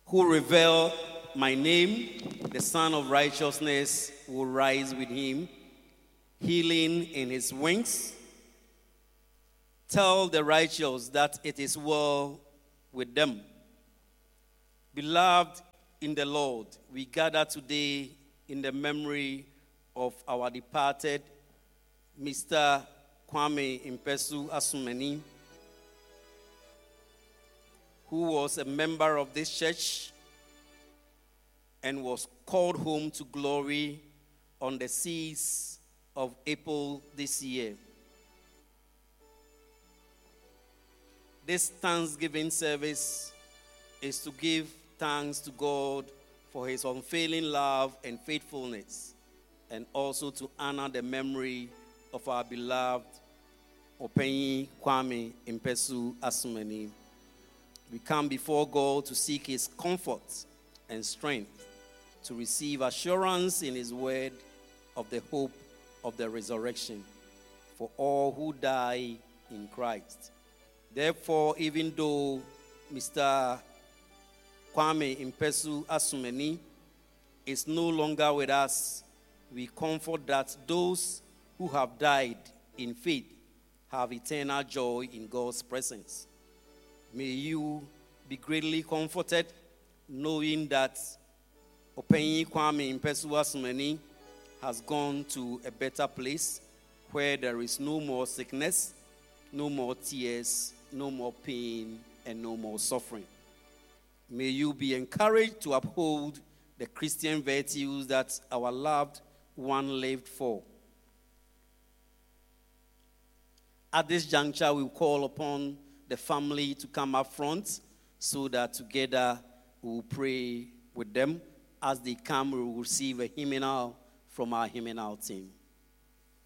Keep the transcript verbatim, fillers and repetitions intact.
who revealed my name, the Son of Righteousness will rise with him, healing in his wings. Tell the righteous that it is well with them. Beloved in the Lord, we gather today in the memory of our departed Mister Kwame Impesu Asumeni, who was a member of this church and was called home to glory on the sixth of April this year. This Thanksgiving service is to give thanks to God for his unfailing love and faithfulness, and also to honor the memory of our beloved Openyi Kwame Impesu Asumeni. We come before God to seek his comfort and strength, to receive assurance in his word of the hope of the resurrection for all who die in Christ. Therefore, even though Mister Kwame Impesu Asumeni is no longer with us, we comfort that those who have died in faith have eternal joy in God's presence. May you be greatly comforted knowing that Openyi Kwame Impesu Asumeni has gone to a better place where there is no more sickness, no more tears, no more pain, and no more suffering. May you be encouraged to uphold the Christian virtues that our loved one lived for. At this juncture, we call upon the family to come up front so that together we will pray with them. As they come, we will receive a hymnal from our hymnal team.